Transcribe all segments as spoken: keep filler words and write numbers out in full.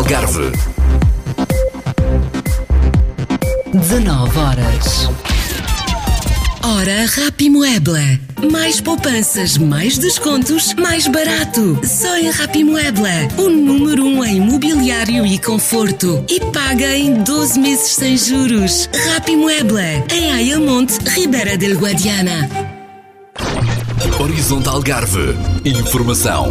Algarve. dezanove horas. Hora Rapimueble. Mais poupanças, mais descontos, mais barato. Só em Rapimueble. O número um em mobiliário e conforto. E paga em doze meses sem juros. Rapimueble. Em Ayamonte, Ribeira del Guadiana. Horizonte Algarve. Informação.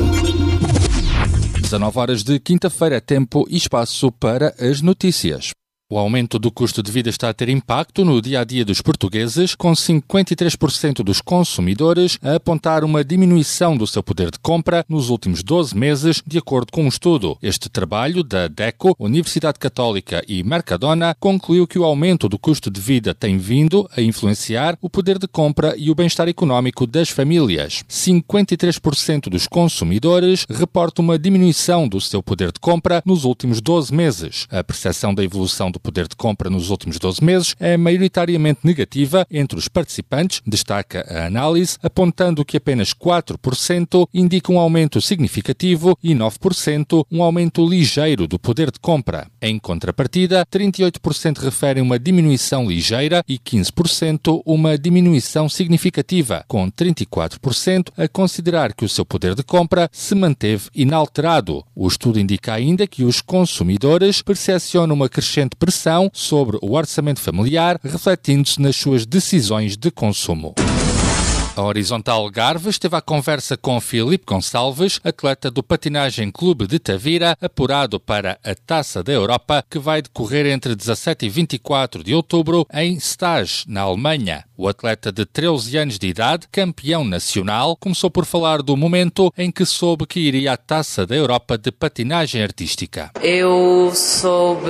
dezanove horas de quinta-feira, tempo e espaço para as notícias. O aumento do custo de vida está a ter impacto no dia-a-dia dos portugueses, com cinquenta e três por cento dos consumidores a apontar uma diminuição do seu poder de compra nos últimos doze meses, de acordo com um estudo. Este trabalho da DECO, Universidade Católica e Mercadona concluiu que o aumento do custo de vida tem vindo a influenciar o poder de compra e o bem-estar económico das famílias. cinquenta e três por cento dos consumidores reportam uma diminuição do seu poder de compra nos últimos doze meses. A percepção da evolução do poder de compra nos últimos doze meses é maioritariamente negativa entre os participantes, destaca a análise, apontando que apenas quatro por cento indicam um aumento significativo e nove por cento um aumento ligeiro do poder de compra. Em contrapartida, trinta e oito por cento referem uma diminuição ligeira e quinze por cento uma diminuição significativa, com trinta e quatro por cento a considerar que o seu poder de compra se manteve inalterado. O estudo indica ainda que os consumidores percepcionam uma crescente pressão sobre o orçamento familiar, refletindo-se nas suas decisões de consumo. A Horizontal Algarve esteve à conversa com Filipe Gonçalves, atleta do Patinagem Clube de Tavira, apurado para a Taça da Europa, que vai decorrer entre dezassete e vinte e quatro de outubro em Stade, na Alemanha. O atleta de treze anos de idade, campeão nacional, começou por falar do momento em que soube que iria à Taça da Europa de Patinagem Artística. Eu soube,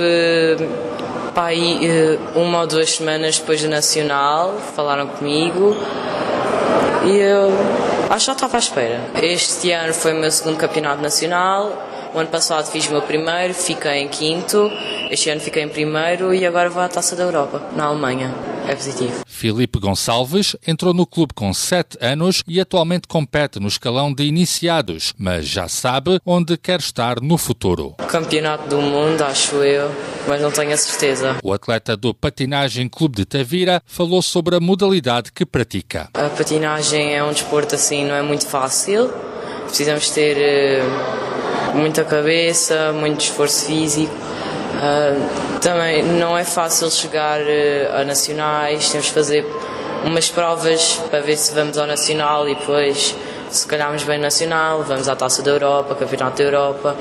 pai, uma ou duas semanas depois do Nacional, falaram comigo. E eu acho que já estava à espera. Este ano foi o meu segundo campeonato nacional. O ano passado fiz o meu primeiro, fiquei em quinto. Este ano fiquei em primeiro e agora vou à Taça da Europa, na Alemanha. É positivo. Filipe Gonçalves entrou no clube com sete anos e atualmente compete no escalão de iniciados, mas já sabe onde quer estar no futuro. Campeonato do mundo, acho eu, mas não tenho a certeza. O atleta do Patinagem Clube de Tavira falou sobre a modalidade que pratica. A patinagem é um desporto assim, não é muito fácil. Precisamos ter uh, muita cabeça, muito esforço físico. Uh, também não é fácil chegar uh, a nacionais, temos que fazer umas provas para ver se vamos ao nacional e depois, se calharmos bem nacional, vamos à Taça da Europa, Campeonato da Europa.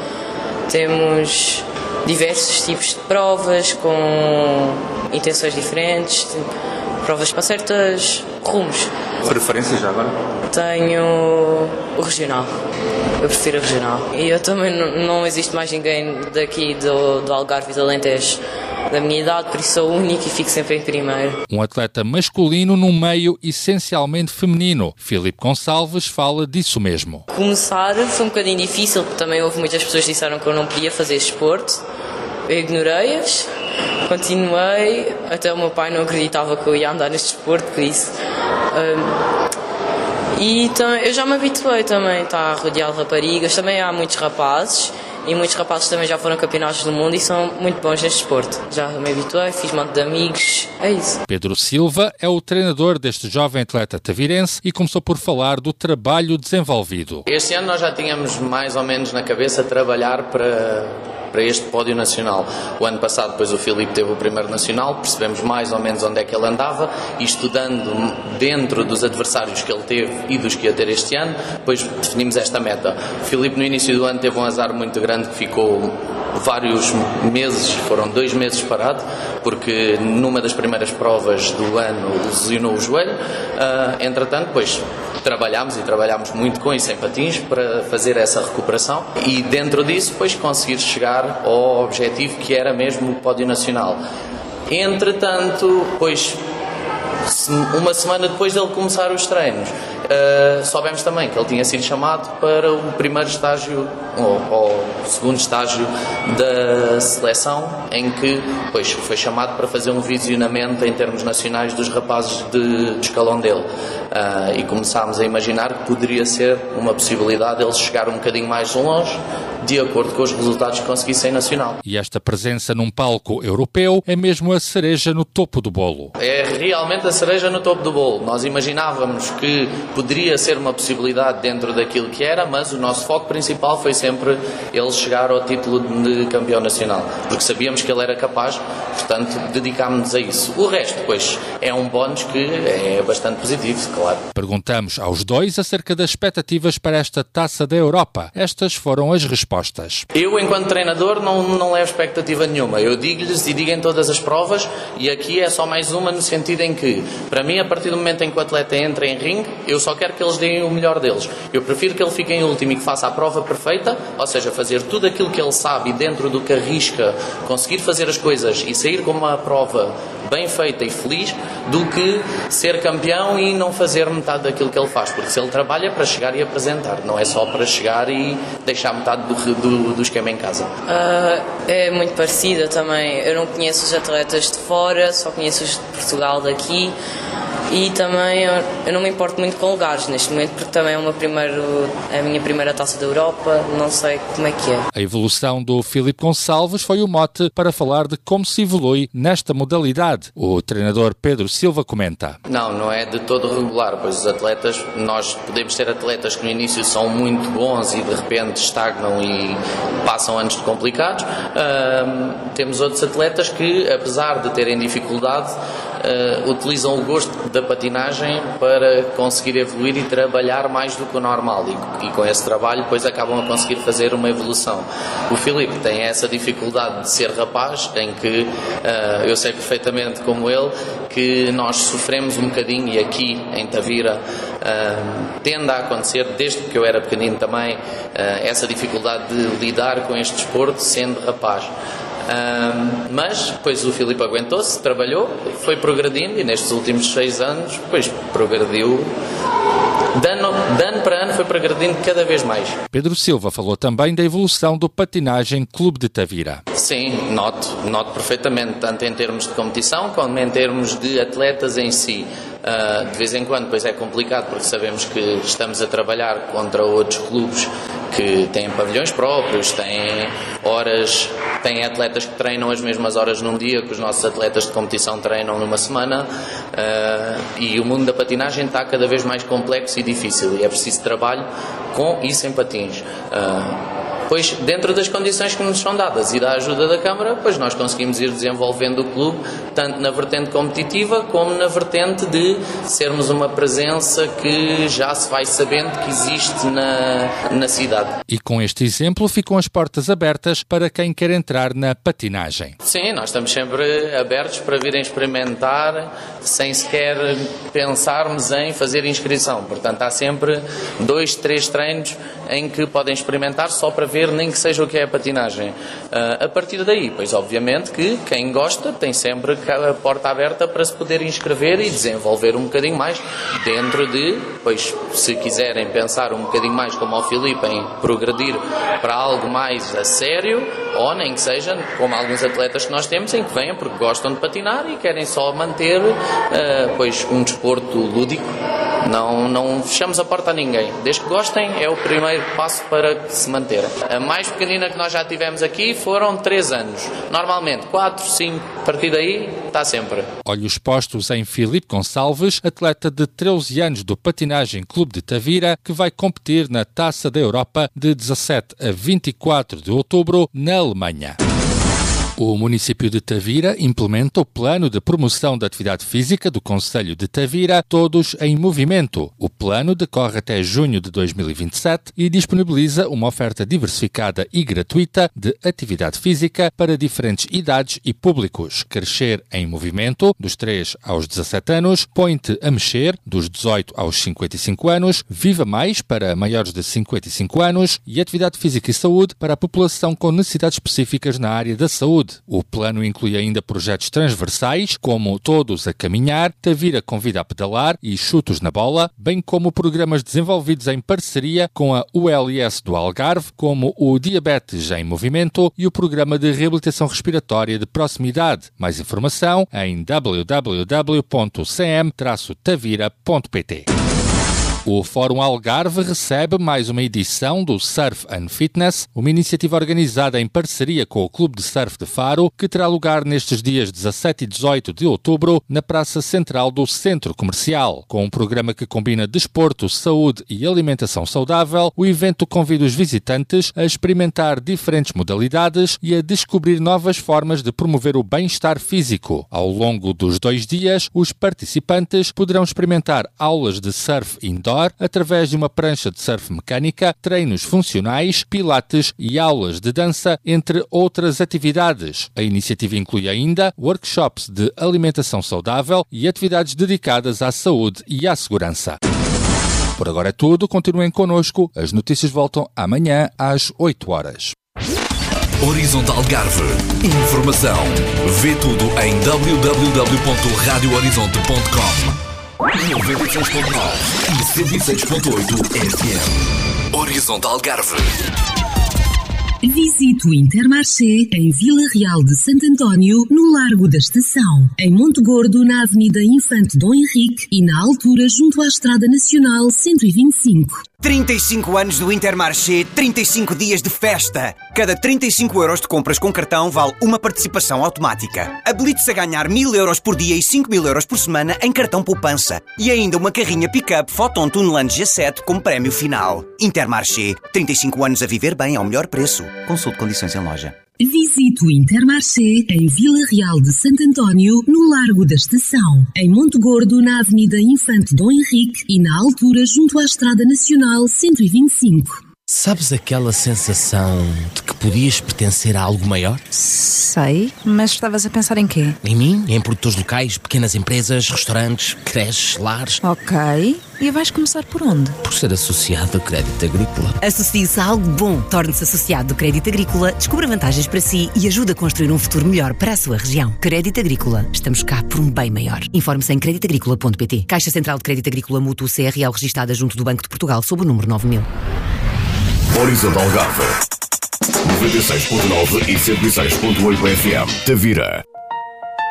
Temos diversos tipos de provas com intenções diferentes, provas para certos rumos. Preferência já agora? Tenho o regional. Eu prefiro a regional. E eu também não, não existe mais ninguém daqui do, do Algarve e do Alentejo da minha idade, por isso sou único e fico sempre em primeiro. Um atleta masculino num meio essencialmente feminino. Filipe Gonçalves fala disso mesmo. Começar foi um bocadinho difícil, porque também houve muitas pessoas que disseram que eu não podia fazer desporto. Eu ignorei-as, continuei, até o meu pai não acreditava que eu ia andar neste desporto, por isso... Um, E então, eu já me habituei também, está rodeado de raparigas, também há muitos rapazes e muitos rapazes também já foram campeonatos do mundo e são muito bons neste desporto. Já me habituei, fiz um monte de amigos, é isso. Pedro Silva é o treinador deste jovem atleta tavirense e começou por falar do trabalho desenvolvido. Este ano nós já tínhamos mais ou menos na cabeça trabalhar para... para este pódio nacional. O ano passado, depois o Filipe teve o primeiro nacional, percebemos mais ou menos onde é que ele andava e estudando dentro dos adversários que ele teve e dos que ia ter este ano, depois definimos esta meta. O Filipe no início do ano teve um azar muito grande que ficou vários meses, foram dois meses parado, porque numa das primeiras provas do ano lesionou o joelho. Uh, entretanto, depois trabalhámos e trabalhámos muito com e sem patins para fazer essa recuperação e dentro disso depois conseguir chegar ao objetivo que era mesmo o pódio nacional. Entretanto, pois uma semana depois dele começar os treinos, uh, soubemos também que ele tinha sido chamado para o primeiro estágio ou, ou segundo estágio da seleção, em que pois, foi chamado para fazer um visionamento em termos nacionais dos rapazes de, de escalão dele. Uh, e começámos a imaginar que poderia ser uma possibilidade ele chegar um bocadinho mais longe de acordo com os resultados que conseguissem nacional. E esta presença num palco europeu é mesmo a cereja no topo do bolo. É realmente a cereja no topo do bolo. Nós imaginávamos que poderia ser uma possibilidade dentro daquilo que era, mas o nosso foco principal foi sempre ele chegar ao título de campeão nacional, porque sabíamos que ele era capaz, portanto dedicámos-nos a isso. O resto, pois, é um bónus que é bastante positivo, claro. Perguntamos aos dois acerca das expectativas para esta Taça da Europa. Estas foram as respostas. Eu, enquanto treinador, não, não levo expectativa nenhuma. Eu digo-lhes e digo em todas as provas, e aqui é só mais uma no sentido em que, para mim, a partir do momento em que o atleta entra em ringue, eu só quero que eles deem o melhor deles. Eu prefiro que ele fique em último e que faça a prova perfeita, ou seja, fazer tudo aquilo que ele sabe e dentro do que arrisca, conseguir fazer as coisas e sair com uma prova bem feita e feliz, do que ser campeão e não fazer metade daquilo que ele faz, porque se ele trabalha para chegar e apresentar, não é só para chegar e deixar metade do, do, do esquema em casa. Uh, é muito parecida também. Eu não conheço os atletas de fora, só conheço os de Portugal daqui. E também eu não me importo muito com lugares neste momento, porque também é, uma primeiro, é a minha primeira Taça da Europa, não sei como é que é. A evolução do Filipe Gonçalves foi o mote para falar de como se evolui nesta modalidade. O treinador Pedro Silva comenta. Não, não é de todo regular, pois os atletas, nós podemos ter atletas que no início são muito bons e de repente estagnam e passam anos complicados. Uh, temos outros atletas que, apesar de terem dificuldade, Uh, utilizam o gosto da patinagem para conseguir evoluir e trabalhar mais do que o normal e, e com esse trabalho depois acabam a conseguir fazer uma evolução. O Filipe tem essa dificuldade de ser rapaz, em que uh, eu sei perfeitamente como ele que nós sofremos um bocadinho, e aqui em Tavira uh, tende a acontecer, desde que eu era pequenino também, uh, essa dificuldade de lidar com este desporto sendo rapaz. Um, mas depois o Filipe aguentou-se, trabalhou, foi progredindo e nestes últimos seis anos depois progrediu, de ano, de ano para ano foi progredindo cada vez mais. Pedro Silva falou também da evolução do Patinagem Clube de Tavira. Sim, noto, noto perfeitamente, tanto em termos de competição como em termos de atletas em si. Uh, de vez em quando pois é complicado porque sabemos que estamos a trabalhar contra outros clubes que têm pavilhões próprios, têm horas, têm atletas que treinam as mesmas horas num dia que os nossos atletas de competição treinam numa semana, uh, e o mundo da patinagem está cada vez mais complexo e difícil e é preciso trabalho com e sem patins. Uh, Pois, dentro das condições que nos são dadas e da ajuda da Câmara, pois nós conseguimos ir desenvolvendo o clube, tanto na vertente competitiva, como na vertente de sermos uma presença que já se vai sabendo que existe na, na cidade. E com este exemplo ficam as portas abertas para quem quer entrar na patinagem. Sim, nós estamos sempre abertos para virem experimentar, sem sequer pensarmos em fazer inscrição. Portanto, há sempre dois, três treinos em que podem experimentar só para ver nem que seja o que é a patinagem. Uh, a partir daí, pois obviamente que quem gosta tem sempre a porta aberta para se poder inscrever e desenvolver um bocadinho mais dentro de, pois se quiserem pensar um bocadinho mais como o Filipe em progredir para algo mais a sério, ou nem que seja como alguns atletas que nós temos em que venham porque gostam de patinar e querem só manter uh, pois um desporto lúdico. Não, não fechamos a porta a ninguém. Desde que gostem, é o primeiro passo para se manter. A mais pequenina que nós já tivemos aqui foram três anos. Normalmente quatro, cinco, a partir daí está sempre. Olhos postos em Filipe Gonçalves, atleta de treze anos do Patinagem Clube de Tavira, que vai competir na Taça da Europa de dezassete a vinte e quatro de outubro na Alemanha. O município de Tavira implementa o plano de promoção da atividade física do Concelho de Tavira, Todos em Movimento. O plano decorre até junho de dois mil e vinte e sete e disponibiliza uma oferta diversificada e gratuita de atividade física para diferentes idades e públicos. Crescer em Movimento, dos três aos dezassete anos, Põe-te a Mexer, dos dezoito aos cinquenta e cinco anos, Viva Mais, para maiores de cinquenta e cinco anos e Atividade Física e Saúde para a população com necessidades específicas na área da saúde. O plano inclui ainda projetos transversais, como Todos a Caminhar, Tavira Convida a Pedalar e Chutos na Bola, bem como programas desenvolvidos em parceria com a U L S do Algarve, como o Diabetes em Movimento e o Programa de Reabilitação Respiratória de Proximidade. Mais informação em w w w ponto c m traço tavira ponto p t. O Fórum Algarve recebe mais uma edição do Surf and Fitness, uma iniciativa organizada em parceria com o Clube de Surf de Faro, que terá lugar nestes dias dezassete e dezoito de outubro na Praça Central do Centro Comercial. Com um programa que combina desporto, saúde e alimentação saudável, o evento convida os visitantes a experimentar diferentes modalidades e a descobrir novas formas de promover o bem-estar físico. Ao longo dos dois dias, os participantes poderão experimentar aulas de surf indoor através de uma prancha de surf mecânica, treinos funcionais, pilates e aulas de dança, entre outras atividades. A iniciativa inclui ainda workshops de alimentação saudável e atividades dedicadas à saúde e à segurança. Por agora é tudo, continuem connosco. As notícias voltam amanhã às oito horas. Horizonte Algarve. Informação. Vê tudo em w w w ponto radio horizonte ponto com. noventa e seis ponto nove e cento e seis ponto oito F M. Horizonte Algarve. Visite o Intermarché em Vila Real de Santo António, no Largo da Estação. Em Monte Gordo, na Avenida Infante Dom Henrique e na altura junto à Estrada Nacional cento e vinte e cinco. trinta e cinco anos do Intermarché, trinta e cinco dias de festa. Cada trinta e cinco euros de compras com cartão vale uma participação automática. Habilite-se a ganhar mil euros por dia e cinco mil euros por semana em cartão poupança. E ainda uma carrinha pick-up Photon Tuneland G sete como prémio final. Intermarché, trinta e cinco anos a viver bem ao melhor preço. Consulte condições em loja. Visite o Intermarché em Vila Real de Santo António, no Largo da Estação. Em Monte Gordo, na Avenida Infante Dom Henrique e na altura junto à Estrada Nacional cento e vinte e cinco. Sabes aquela sensação de que podias pertencer a algo maior? Sei, mas estavas a pensar em quê? Em mim? Em produtores locais, pequenas empresas, restaurantes, creches, lares. Ok, e vais começar por onde? Por ser associado a Crédito Agrícola. Associe-se a algo bom. Torne-se associado do Crédito Agrícola, descubra vantagens para si e ajude a construir um futuro melhor para a sua região. Crédito Agrícola. Estamos cá por um bem maior. Informe-se em crédito agrícola ponto pt. Caixa Central de Crédito Agrícola Mútuo C R L registada junto do Banco de Portugal sob o número nove mil. Horizonte Algarve. noventa e seis ponto nove e cento e seis ponto oito F M. Tavira.